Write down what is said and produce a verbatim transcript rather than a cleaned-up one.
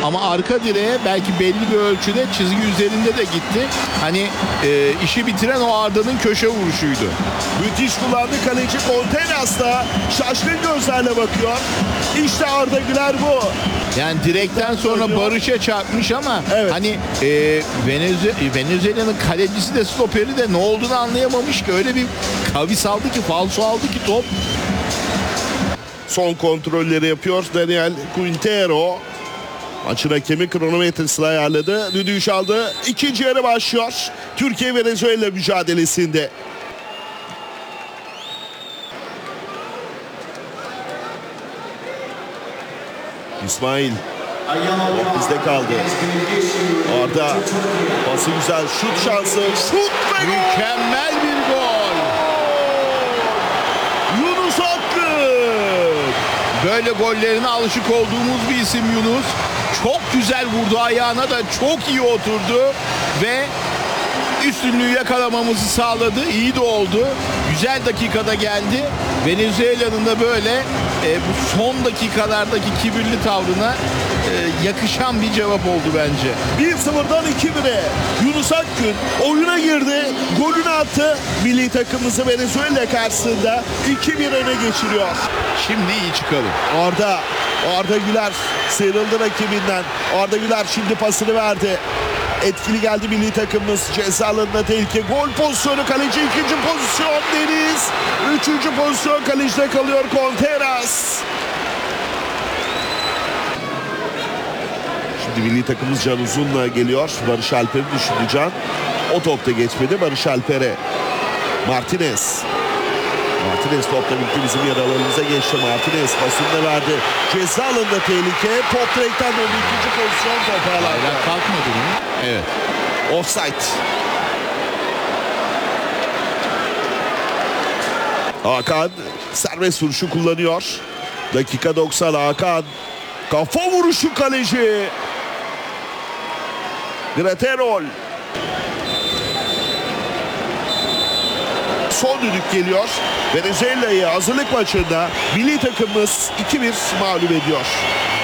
ama arka direğe belki belli bir ölçüde çizgi üzerinde de gitti. Hani e, işi bitiren o Arda'nın köşe vuruşuydu. Müthiş kullandı kaleci Conteras da şaşkın gözlerle bakıyor. İşte Arda Güler bu. Yani direkten sonra Barış'a çarpmış ama evet. hani e, Venezue- Venezuela'nın kalecisi de stoperi de ne olduğunu anlayamamış ki, öyle bir kavis aldı ki, falso aldı ki top. Son kontrolleri yapıyor Daniel Quintero. Maçın hakemi kronometresini ayarladı. Düdüğü çaldı. İkinci yarı başlıyor. Türkiye Venezuela mücadelesinde. İsmail. Top bizde kaldı. Arda. Pası güzel. Şut şansı. Şut ve gol. Mükemmel bir gol. Yunus Akgün. Böyle gollerine alışık olduğumuz bir isim Yunus. Çok güzel vurdu, ayağına da çok iyi oturdu ve üstünlüğü yakalamamızı sağladı. İyi de oldu. Güzel dakikada geldi. Venezuela'nın da böyle e, bu son dakikalardaki kibirli tavrına e, yakışan bir cevap oldu bence. bir sıfırdan iki bire Yunus Akgün oyuna girdi. Golünü attı. Milli takımımızı Venezuela karşısında iki bir öne geçiriyor. Şimdi iyi çıkalım. Arda. Arda Güler sıyrıldı rakibinden. Arda Güler şimdi pasını verdi. Etkili geldi milli takımımız. Ceza alanına tehlike. Gol pozisyonu, kaleci ikinci pozisyon Deniz. Üçüncü pozisyon kalecide kalıyor Conteras. Şimdi milli takımımız Can Uzun'la geliyor. Barış Alper'i düşündü Can. O topta geçmedi. Barış Alper'e. Martinez. Martinez topla birlikte bizim yer alanımıza geçti. Martinez pasını da verdi. Ceza alanında tehlike. Top direkten döndü. İkinci pozisyon top ağlarda. Bayrak kalkmadı mı? Evet. Offside. Hakan serbest vuruşu kullanıyor. Dakika doksan Hakan. Kafa vuruşu kaleci. Graterol. Son düdük geliyor. Venezuela'yı hazırlık maçında milli takımımız iki bir mağlup ediyor.